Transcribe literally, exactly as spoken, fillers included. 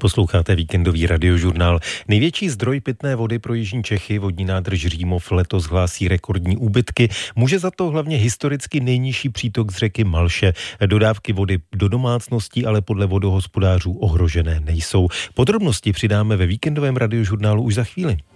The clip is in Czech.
Posloucháte víkendový radiožurnál. Největší zdroj pitné vody pro jižní Čechy, vodní nádrž Římov, letos hlásí rekordní úbytky. Může za to hlavně historicky nejnižší přítok z řeky Malše. Dodávky vody do domácností ale podle vodohospodářů ohrožené nejsou. Podrobnosti přidáme ve víkendovém radiožurnálu už za chvíli.